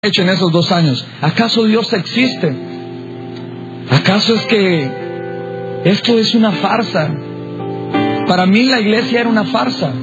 hecho en esos 2 años? ¿Acaso Dios existe? ¿Acaso es que esto es una farsa? Para mí la iglesia era una farsa.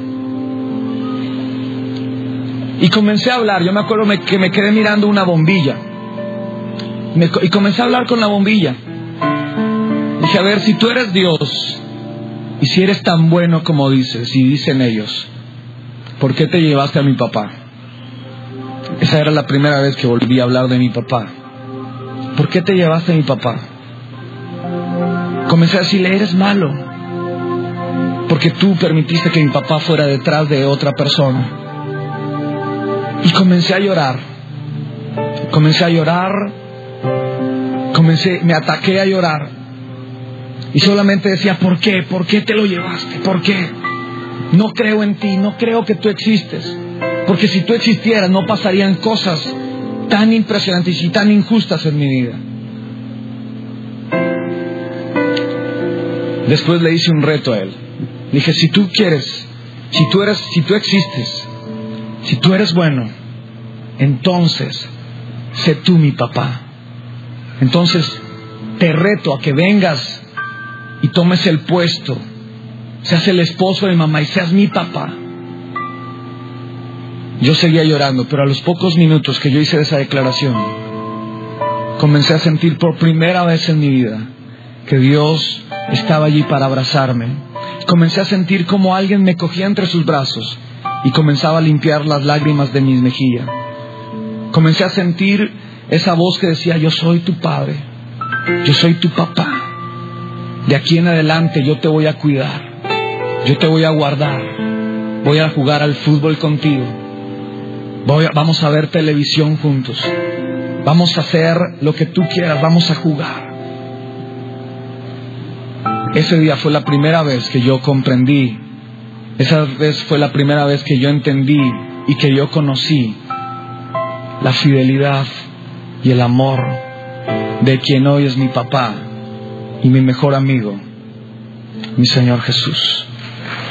Y comencé a hablar. Yo me acuerdo que me quedé mirando una bombilla. Y comencé a hablar con la bombilla. Dije, a ver, si tú eres Dios y si eres tan bueno como dices y dicen ellos, ¿por qué te llevaste a mi papá? Esa era la primera vez que volví a hablar de mi papá. ¿Por qué te llevaste a mi papá? Comencé a decirle, eres malo, porque tú permitiste que mi papá fuera detrás de otra persona. Y comencé a llorar. Me ataqué a llorar. Y solamente decía, ¿por qué? ¿Por qué te lo llevaste? ¿Por qué? No creo en ti, no creo que tú existes. Porque si tú existieras no pasarían cosas tan impresionantes y tan injustas en mi vida. Después le hice un reto a él. Le dije, si tú quieres, si tú existes, si tú eres bueno, entonces sé tú mi papá. Entonces te reto a que vengas y tomes el puesto, seas el esposo de mi mamá y seas mi papá. Yo seguía llorando, pero a los pocos minutos que yo hice esa declaración, comencé a sentir por primera vez en mi vida que Dios estaba allí para abrazarme. Comencé a sentir como alguien me cogía entre sus brazos y comenzaba a limpiar las lágrimas de mis mejillas. Comencé a sentir esa voz que decía, yo soy tu padre, yo soy tu papá. De aquí en adelante yo te voy a cuidar, yo te voy a guardar, voy a jugar al fútbol contigo. Vamos a ver televisión juntos. Vamos a hacer lo que tú quieras. Vamos a jugar. Ese día fue la primera vez que yo comprendí. Esa vez fue la primera vez que yo entendí y que yo conocí la fidelidad y el amor de quien hoy es mi papá y mi mejor amigo, mi Señor Jesús.